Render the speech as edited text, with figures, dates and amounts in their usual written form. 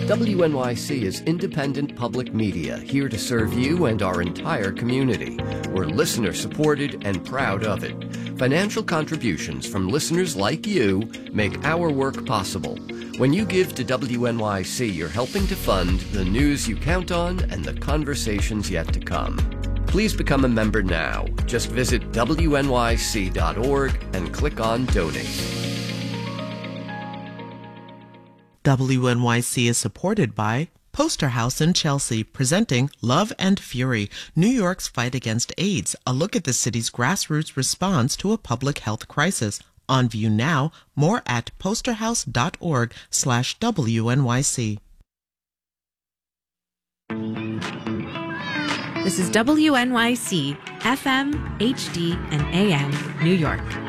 WNYC is independent public media here to serve you and our entire community. We're listener-supported and proud of it. Financial contributions from listeners like you make our work possible. When you give to WNYC, you're helping to fund the news you count on and the conversations yet to come. Please become a member now. Just visit WNYC.org and click on Donate. WNYC is supported by Poster House in Chelsea, presenting Love and Fury, New York's Fight Against AIDS, a look at the city's grassroots response to a public health crisis. On view now, more at posterhouse.org/WNYC. This is WNYC, FM, HD, and AM, New York.